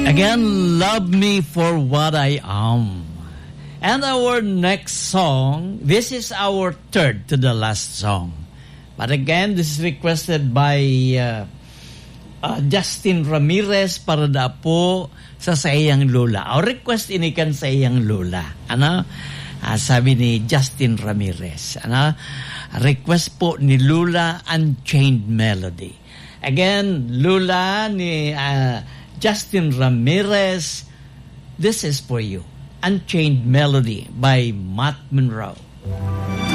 Again, love me for what I am. And our next song, this is our third to the last song. But again, this is requested by Justin Ramirez para da po sa iyang lula. Our request inikan sa iyang lula. Ano? Sabi ni Justin Ramirez. Ano? Request po ni Lula, Unchained Melody. Again, Lula ni Justin Ramirez, this is for you. Unchained Melody by Matt Monroe.